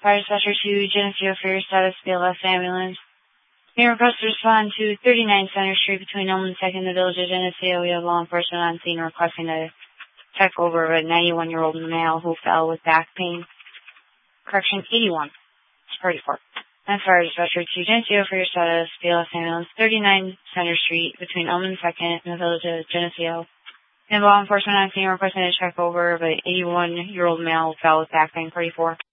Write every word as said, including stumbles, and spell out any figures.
Fire dispatcher to Geneseo for your status, B L S ambulance. May request to respond to thirty-nine Center Street between Elm and second, the village of Geneseo. We have law enforcement on scene requesting to check over a ninety-one-year-old male who fell with back pain. Correction, eighty-one. It's party four. And fire dispatcher to Geneseo for your status, B L S ambulance, thirty-nine Center Street between Elm and second, the village of Geneseo. We have law enforcement on scene requesting to check over an eighty-one-year-old male who fell with back pain. Party four.